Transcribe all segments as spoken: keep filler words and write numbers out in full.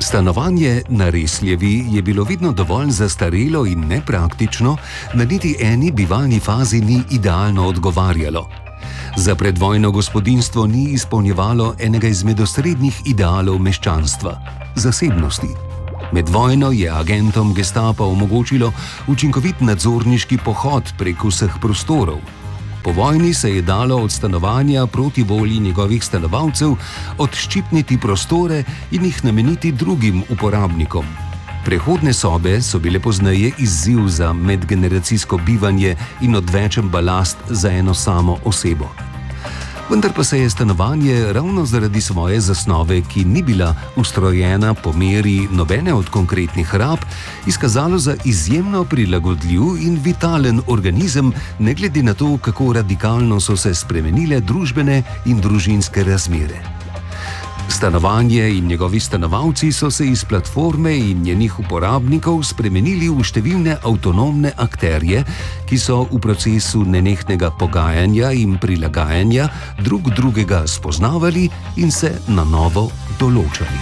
Stanovanje na Resljevi je bilo vedno dovolj zastarelo in nepraktično, da niti eni bivalni fazi ni idealno odgovarjalo. Za predvojno gospodinjstvo ni izpolnjevalo enega izmed osrednjih idealov meščanstva – zasebnosti. Med vojno je agentom gestapa omogočilo učinkovit nadzorniški pohod prek vseh prostorov. Po vojni se je dalo od stanovanja proti volji njegovih stanovalcev odščipniti prostore in jih nameniti drugim uporabnikom. Prehodne sobe so bile pozneje izziv za medgeneracijsko bivanje in odvečen balast za eno samo osebo. Vendar pa se je stanovanje ravno zaradi svoje zasnove, ki ni bila ustrojena po meri nobene od konkretnih rab, izkazalo za izjemno prilagodljiv in vitalen organizem, ne glede na to, kako radikalno so se spremenile družbene in družinske razmere. Stanovanje in njegovi stanovalci so se iz platforme in njenih uporabnikov spremenili v številne avtonomne akterje, ki so v procesu nenehnega pogajanja in prilagajanja drug drugega spoznavali in se na novo določali.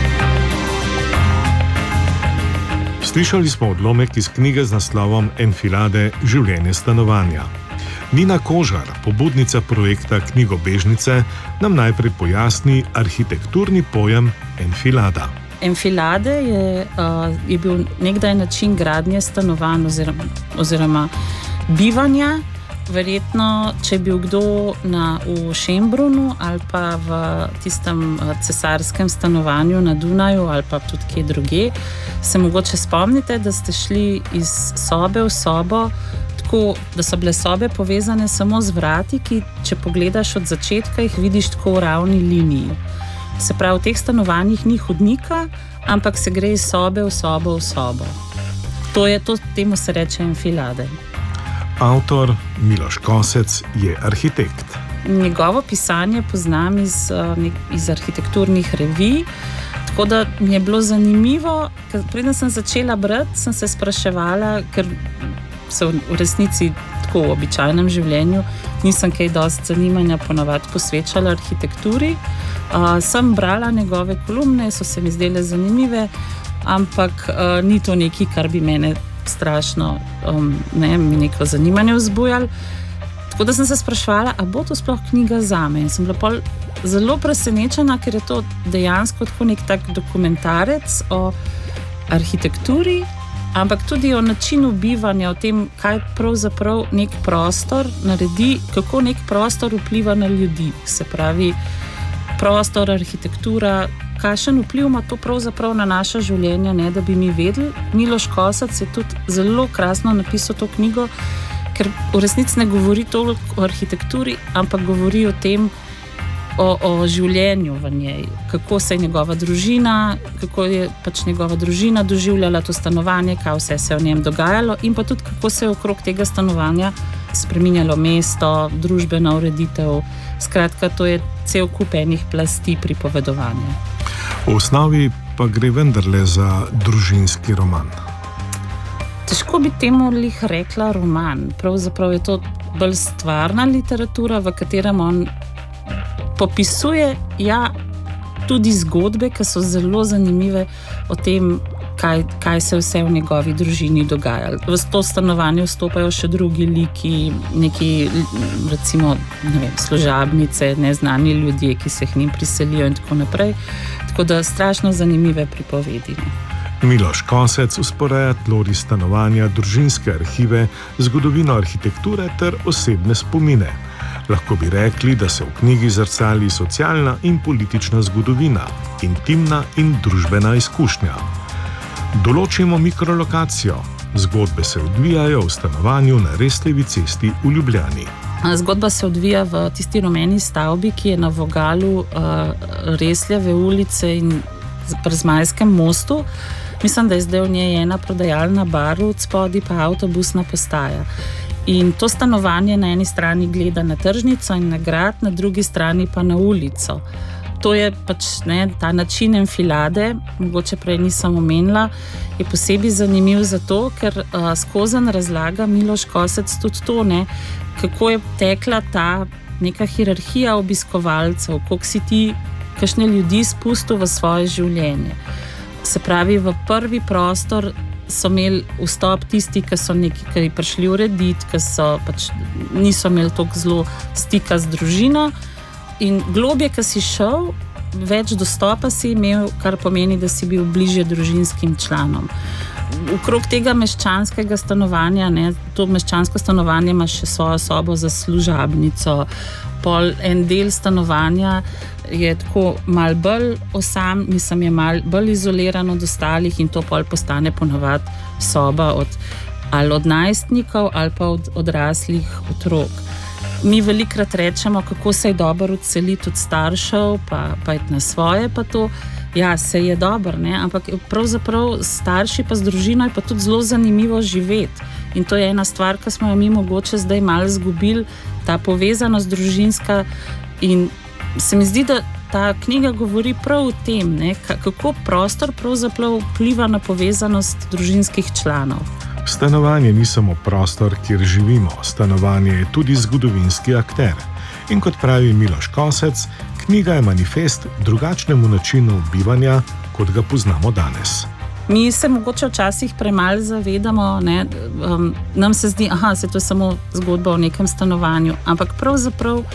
Slišali smo odlomek iz knjige z naslovom Enfilade – življenje stanovanja. Nina Kožar, pobudnica projekta Knjigobežnice, nam najprej pojasni arhitekturni pojem enfilada. Enfilade je, uh, je bil nekdaj način gradnje stanovanj oziroma, oziroma bivanja. Verjetno, če je bil kdo na, v Šembrunu ali pa v tistem cesarskem stanovanju na Dunaju ali pa tudi kje druge, se mogoče spomnite, da ste šli iz sobe v sobo, tako, da so bile sobe povezane samo z vrati, ki, če pogledaš od začetka, jih vidiš tako v ravni liniji. Se pravi, v teh stanovanjih ni hodnika, ampak se gre iz sobe v sobo v sobo. To je, to, temu se reče enfilade. Avtor Miloš Kosec je arhitekt. Njegovo pisanje poznam iz, iz arhitekturnih revij, tako da mi je bilo zanimivo, ker preden sem začela brati, sem se spraševala, ker se v resnici tako v običajnem življenju nisem kaj dosti zanimanja ponavadi posvečala arhitekturi. Uh, sem brala njegove kolumne, so se mi zdele zanimive, ampak uh, ni to nekaj, kar bi mene strašno um, ne, mi neko zanimanje vzbujalo. Tako da sem se spraševala, a bo to sploh knjiga zame. In sem bila pol zelo presenečena, ker je to dejansko tako nek tak dokumentarec o arhitekturi, ampak tudi o načinu bivanja, o tem, kaj pravzaprav nek prostor naredi, kako nek prostor vpliva na ljudi. Se pravi, prostor, arhitektura, kakšen vpliv ima to pravzaprav na naše življenje, ne da bi mi vedeli. Miloš Kosec je tudi zelo krasno napisal to knjigo, ker v resnici ne govori toliko o arhitekturi, ampak govori o tem, o, o življenju v njej. Kako se je njegova družina, kako je pač njegova družina doživljala to stanovanje, kaj vse se je v njem dogajalo in pa tudi kako se je okrog tega stanovanja spreminjalo mesto, družbena ureditev. Skratka, to je cel kup enih plasti pripovedovanja. V osnovi pa gre vendarle za družinski roman. Težko bi temu lih rekla roman. Pravzaprav je to bolj stvarna literatura, v katerem on popisuje ja, tudi zgodbe, ki so zelo zanimive o tem, kaj, kaj se vse v njegovi družini dogaja. V to stanovanje vstopajo še drugi liki, neki, recimo, ne vem, služabnice, neznani ljudje, ki se k njim priselijo in tako naprej. Tako da strašno zanimive pripovedi. Miloš Kosec usporeja tlori stanovanja, družinske arhive, zgodovino arhitekture ter osebne spomine. Lahko bi rekli, da se v knjigi zrcali socialna in politična zgodovina, intimna in družbena izkušnja. Določimo mikrolokacijo. Zgodbe se odvijajo v stanovanju na Resljevi cesti v Ljubljani. Zgodba se odvija v tisti rumeni stavbi, ki je na vogalu uh, Resljeve ulice in pri Zmajskem mostu. Mislim, da je zdaj v njej ena prodajalna bar, od spodaj pa avtobusna postaja. In to stanovanje na eni strani gleda na tržnico in na grad, na drugi strani pa na ulico. To je pač ne, ta način enfilade, mogoče prej nisem omenila, je posebej zanimiv zato, ker uh, skozen razlaga Miloš Kosec tudi to, ne, kako je tekla ta neka hierarhija obiskovalcev, koliko si ti kakšne ljudi spustil v svoje življenje. Se pravi, v prvi prostor so imeli vstop tisti, ki so nekaj prišli urediti, ki so pač niso imeli toliko zelo stika z družino, in globje, ki si šel, več dostopa si imel, kar pomeni, da si bil bližje družinskim članom. Okrog tega meščanskega stanovanja, ne, to meščansko stanovanje ima še svojo sobo za služabnico, pol en del stanovanja je tako mal bolj osam, mislim, je mal bolj izoliran od ostalih, in to pol postane ponavadi soba od, ali od najstnikov ali pa od odraslih otrok. Mi velikrat rečemo, kako se je dobro odseliti od staršev, pa, pa iti na svoje, pa to. Ja, se je dobro, ne? Ampak pravzaprav starši pa z družino je pa tudi zelo zanimivo živeti. In to je ena stvar, ki smo jo mi mogoče zdaj malo izgubili, ta povezanost družinska. In se mi zdi, da ta knjiga govori prav o tem, ne? Kako prostor pravzaprav vpliva na povezanost družinskih članov. Stanovanje ni samo prostor, kjer živimo, stanovanje je tudi zgodovinski akter. In kot pravi Miloš Kosec, knjiga je manifest drugačnemu načinu bivanja, kot ga poznamo danes. Mi se mogoče včasih premalo zavedamo, ne? Um, nam se zdi, aha, se to je samo zgodba o nekem stanovanju, ampak pravzaprav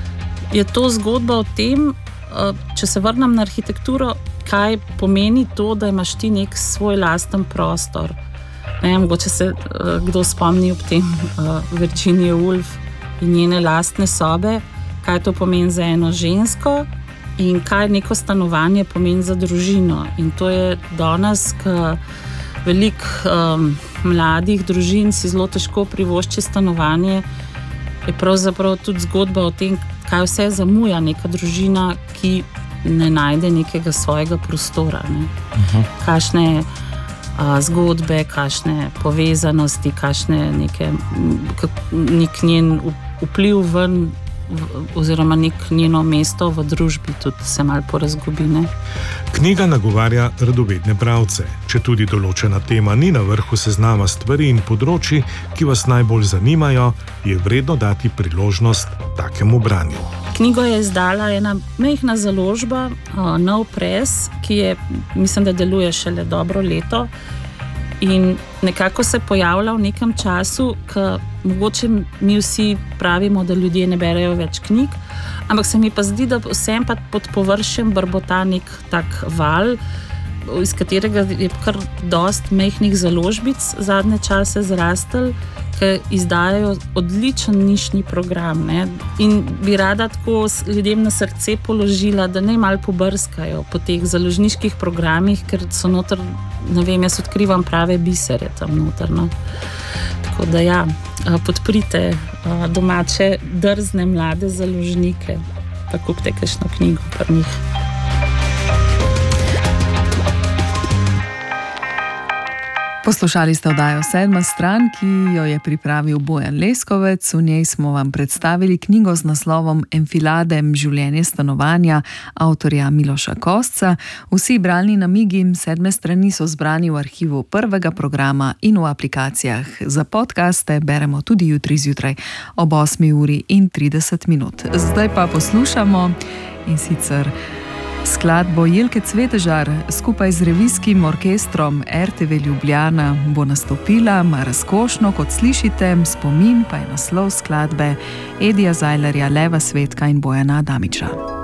je to zgodba o tem, uh, če se vrnem na arhitekturo, kaj pomeni to, da imaš ti nek svoj lasten prostor. Ne, mogoče se uh, kdo spomni ob tem uh, Virginia Woolf in njene lastne sobe, kaj to pomeni za eno žensko in kaj neko stanovanje pomeni za družino. In to je danes, ko veliko um, mladih družin si zelo težko privošči stanovanje, je pravzaprav tudi zgodba o tem, kaj vse zamuja neka družina, ki ne najde nekega svojega prostora. Ne. Uh-huh. Kakšne a, zgodbe, kakšne povezanosti, kakšne neke, nek njen vpliv ven, oziroma nek njeno mesto v družbi tudi se malo porazgubi. Ne? Knjiga nagovarja radovedne bralce. Če tudi določena tema ni na vrhu seznama stvari in področji, ki vas najbolj zanimajo, je vredno dati priložnost takemu branju. Knjigo je izdala ena majhna založba, uh, Nov Press, ki je, mislim, da deluje šele dobro leto. In nekako se pojavlja v nekem času, ko mogoče mi vsi pravimo, da ljudje ne berejo več knjig, ampak se mi pa zdi, da vsem pa pod površjem brbota nek tak val, iz katerega je kar dost majhnih založbic zadnje čase zrastel, ki izdajajo odličen nišni program. Ne? In bi rada tako ljudem na srce položila, da naj malo pobrskajo po teh založniških programih, ker so noter, ne vem, jaz odkrivam prave bisere tam noter. No? Tako da ja, podprite domače drzne mlade založnike, pa kupite kakšno knjigo pri njih. Poslušali ste oddajo Sedma stran, ki jo je pripravil Bojan Leskovec. V njej smo vam predstavili knjigo z naslovom Enfilade, življenje stanovanja avtorja Miloša Kosca. Vsi bralni namigi Sedme strani so zbrani v arhivu prvega programa in v aplikacijah. Za podcaste beremo tudi jutri zjutraj ob osmi uri in trideset minut. Zdaj pa poslušamo in sicer skladbo Jelke Cvetežar skupaj z revijskim orkestrom R T V Ljubljana bo nastopila razkošno, kot slišite, spomin pa je naslov skladbe Edija Zajlerja, Leva Svetka in Bojana Adamiča.